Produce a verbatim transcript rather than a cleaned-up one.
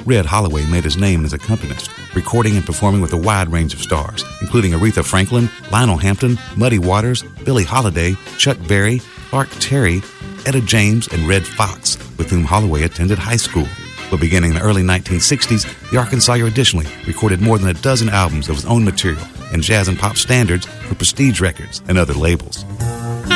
Red Holloway made his name as accompanist, recording and performing with a wide range of stars, including Aretha Franklin, Lionel Hampton, Muddy Waters, Billie Holiday, Chuck Berry, Clark Terry, Etta James, and Red Fox, with whom Holloway attended high school. But beginning in the early nineteen sixties, the Arkansaw additionally recorded more than a dozen albums of his own material and jazz and pop standards for Prestige Records and other labels.